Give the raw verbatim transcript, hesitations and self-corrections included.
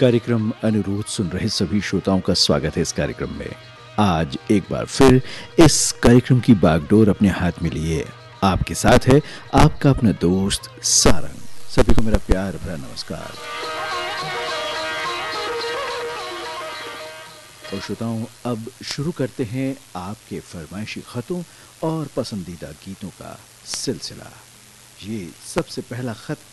कार्यक्रम अनुरोध सुन रहे सभी श्रोताओं का स्वागत है इस कार्यक्रम में। आज एक बार फिर इस कार्यक्रम की बागडोर अपने हाथ में लिए आपके साथ है आपका अपना दोस्त सारंग। सभी को मेरा प्यार भरा नमस्कार। और श्रोताओं, अब शुरू करते हैं आपके फरमाइशी खतों और पसंदीदा गीतों का सिलसिला। ये सबसे पहला खत